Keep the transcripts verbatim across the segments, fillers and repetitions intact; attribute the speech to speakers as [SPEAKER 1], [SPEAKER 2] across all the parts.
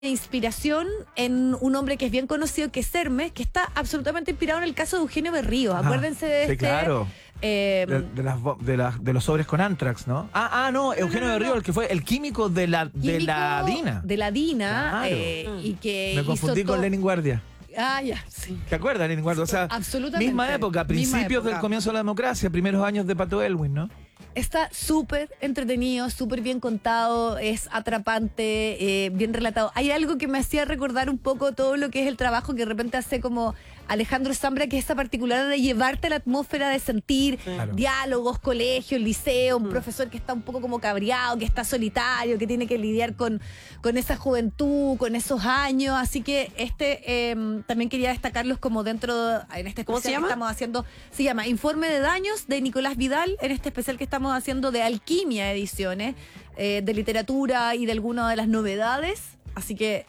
[SPEAKER 1] inspiración en un hombre que es bien conocido, que es Hermes, que está absolutamente inspirado en el caso de Eugenio Berríos.
[SPEAKER 2] Ajá.
[SPEAKER 1] Acuérdense de
[SPEAKER 2] Sí,
[SPEAKER 1] este...
[SPEAKER 2] claro.
[SPEAKER 1] eh,
[SPEAKER 2] De, de las, bo- de, las- de los sobres con Antrax, ¿no? Ah, ah, no, Eugenio
[SPEAKER 1] no, no,
[SPEAKER 2] Berríos,
[SPEAKER 1] no.
[SPEAKER 2] el que fue el químico de la, de la
[SPEAKER 1] químico
[SPEAKER 2] DINA.
[SPEAKER 1] De la DINA.
[SPEAKER 2] Claro.
[SPEAKER 1] eh, y que
[SPEAKER 2] Me
[SPEAKER 1] hizo
[SPEAKER 2] confundí con
[SPEAKER 1] todo-
[SPEAKER 2] Lenin Guardia.
[SPEAKER 1] Ah, ya, sí.
[SPEAKER 2] ¿Te acuerdas, Lenin Guardia? O sea,
[SPEAKER 1] Absolutamente.
[SPEAKER 2] misma época,
[SPEAKER 1] Misma
[SPEAKER 2] principios
[SPEAKER 1] época.
[SPEAKER 2] del comienzo de la democracia, primeros años de Pato Elwin, ¿no?
[SPEAKER 1] Está súper entretenido, súper bien contado, es atrapante, eh, bien relatado. Hay algo que me hacía recordar un poco todo lo que es el trabajo que de repente hace como Alejandro Zambra, que es esa particular de llevarte a la atmósfera de sentir
[SPEAKER 2] Claro.
[SPEAKER 1] diálogos, colegios, liceo, un profesor que está un poco como cabreado, que está solitario, que tiene que lidiar con, con esa juventud, con esos años. Así que este eh, también quería destacarlos como dentro, de- en este
[SPEAKER 3] ¿Cómo
[SPEAKER 1] especial
[SPEAKER 3] se
[SPEAKER 1] que
[SPEAKER 3] llama?
[SPEAKER 1] estamos haciendo. Se llama Informe de Daños de Nicolás Vidal, en este especial que estamos haciendo de Alquimia Ediciones, eh, de literatura y de algunas de las novedades. Así que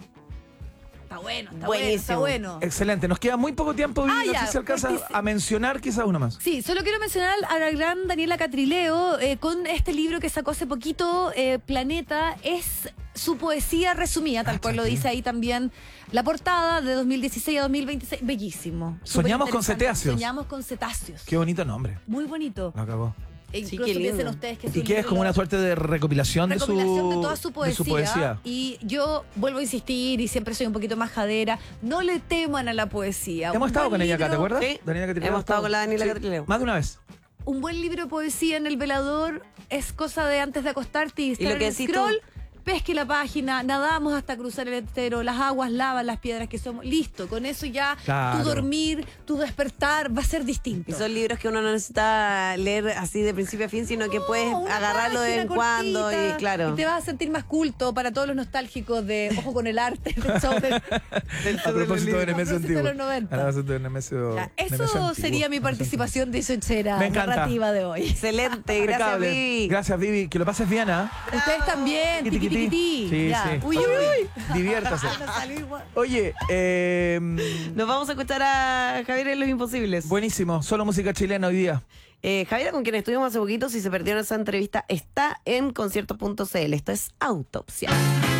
[SPEAKER 1] está bueno, está
[SPEAKER 3] Buenísimo.
[SPEAKER 1] bueno, está bueno.
[SPEAKER 2] Excelente, nos queda muy poco tiempo, Vivi,
[SPEAKER 1] Ah,
[SPEAKER 2] no
[SPEAKER 1] ya,
[SPEAKER 2] sé si alcanza
[SPEAKER 1] cortis-
[SPEAKER 2] a mencionar quizás uno más.
[SPEAKER 1] Sí, solo quiero mencionar a la gran Daniela Catrileo eh, con este libro que sacó hace poquito, eh, Planeta. Es su poesía resumida, tal cual lo dice ahí también la portada, de dos mil dieciséis a dos mil veintiséis. Bellísimo.
[SPEAKER 2] Soñamos con
[SPEAKER 1] Superinteresante.
[SPEAKER 2] cetáceos.
[SPEAKER 1] Soñamos con cetáceos.
[SPEAKER 2] Qué bonito nombre,
[SPEAKER 1] Muy bonito.
[SPEAKER 2] lo acabó.
[SPEAKER 1] E
[SPEAKER 3] Sí,
[SPEAKER 1] incluso
[SPEAKER 3] qué lindo.
[SPEAKER 1] piensen ustedes que es
[SPEAKER 2] ¿Y
[SPEAKER 1] un
[SPEAKER 2] qué es
[SPEAKER 1] libro-
[SPEAKER 2] como una suerte de recopilación,
[SPEAKER 1] recopilación
[SPEAKER 2] de, su,
[SPEAKER 1] de toda su
[SPEAKER 2] de
[SPEAKER 1] poesía,
[SPEAKER 2] su poesía?
[SPEAKER 1] Y yo vuelvo a insistir y siempre soy un poquito majadera, no le teman a la poesía.
[SPEAKER 2] Hemos
[SPEAKER 1] Un
[SPEAKER 2] estado
[SPEAKER 1] buen
[SPEAKER 2] con ella acá, ¿te
[SPEAKER 1] libro-
[SPEAKER 2] acuerdas?
[SPEAKER 3] Sí.
[SPEAKER 2] Daniela Catrileo,
[SPEAKER 3] Hemos estado con la Daniela
[SPEAKER 2] Sí,
[SPEAKER 3] Catrileo.
[SPEAKER 2] Más de una vez.
[SPEAKER 1] Un buen libro de poesía en el velador es cosa de antes de acostarte y estar
[SPEAKER 3] lo
[SPEAKER 1] en
[SPEAKER 3] que
[SPEAKER 1] el
[SPEAKER 3] decís
[SPEAKER 1] scroll.
[SPEAKER 3] tú.
[SPEAKER 1] Pesque la página, nadamos hasta cruzar el estero, las aguas lavan las piedras que somos. Listo, con eso ya
[SPEAKER 2] Claro.
[SPEAKER 1] tu dormir, tu despertar va a ser distinto.
[SPEAKER 3] Y son libros que uno no necesita leer así de principio a fin, sino que puedes
[SPEAKER 1] No, una
[SPEAKER 3] agarrarlo de vez en
[SPEAKER 1] página
[SPEAKER 3] cuando y
[SPEAKER 1] cortita,
[SPEAKER 3] claro.
[SPEAKER 1] y te vas a sentir más culto para todos los nostálgicos de Ojo con el arte, del show del- del
[SPEAKER 2] A
[SPEAKER 1] show
[SPEAKER 2] propósito de
[SPEAKER 1] los
[SPEAKER 2] Nemesio
[SPEAKER 1] libros. A propósito de
[SPEAKER 2] Antiguo.
[SPEAKER 1] los noventa.
[SPEAKER 2] A propósito de Nemesio-
[SPEAKER 1] Ya,
[SPEAKER 2] Nemesio
[SPEAKER 1] eso
[SPEAKER 2] Antiguo.
[SPEAKER 1] sería mi
[SPEAKER 2] Nemesio
[SPEAKER 1] participación dieciochera
[SPEAKER 2] Me encanta.
[SPEAKER 1] narrativa de hoy.
[SPEAKER 3] Excelente, gracias,
[SPEAKER 2] Impecable.
[SPEAKER 3] Vivi.
[SPEAKER 2] Gracias, Vivi. Que lo pases bien, ¿ah?
[SPEAKER 1] Ustedes también,
[SPEAKER 2] Tiqui,
[SPEAKER 1] tiqui, tiqui,
[SPEAKER 2] tiqui.
[SPEAKER 1] tiqui.
[SPEAKER 2] Sí,
[SPEAKER 1] Ya.
[SPEAKER 2] sí.
[SPEAKER 1] Uy, uy, uy.
[SPEAKER 2] Diviértase.
[SPEAKER 1] No salió igual.
[SPEAKER 2] Oye, eh,
[SPEAKER 3] Nos vamos a escuchar a Javier en Los Imposibles.
[SPEAKER 2] buenísimo. Solo música chilena hoy día.
[SPEAKER 3] Eh, Javier, con quien estuvimos hace poquito, si se perdieron esa entrevista, está en conciertos punto c l. Esto es Autopsia.